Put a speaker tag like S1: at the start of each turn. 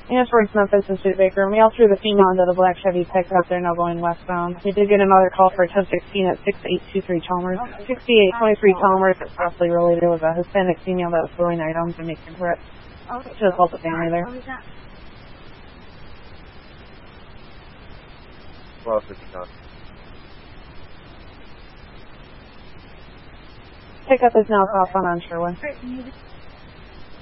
S1: Answering Memphis and Studebaker. Mail through the female into the black Chevy pickup. They're now going westbound. We did get another call for 1016 at 6823 Chalmers. 6823 Chalmers. It's possibly related with a Hispanic female that was throwing items and making threats. Should assault the family there.
S2: Well, 59.
S1: Pickup is now southbound on Sherwood.